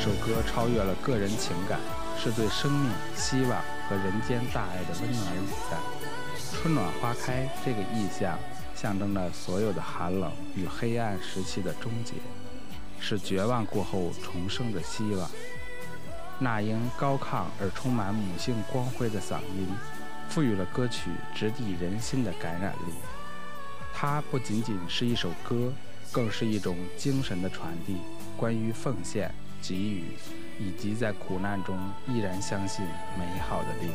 首歌超越了个人情感，是对生命、希望和人间大爱的温暖礼赞。春暖花开这个意象，象征着所有的寒冷与黑暗时期的终结，是绝望过后重生的希望。那英高亢而充满母性光辉的嗓音，赋予了歌曲直抵人心的感染力。它不仅仅是一首歌，更是一种精神的传递，关于奉献、给予，以及在苦难中依然相信美好的力量。